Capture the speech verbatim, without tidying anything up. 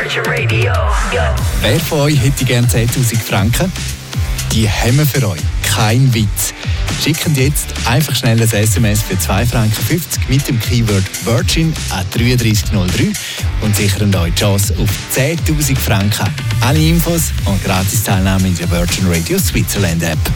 Virgin Radio. Yo. Wer von euch hätte gerne zehntausend Franken? Die haben wir für euch. Kein Witz. Schickt jetzt einfach schnell ein S M S für zwei Franken fünfzig mit dem Keyword Virgin an drei drei null drei und sichern euch die Chance auf zehntausend Franken. Alle Infos und gratis Teilnahme in der Virgin Radio Switzerland App.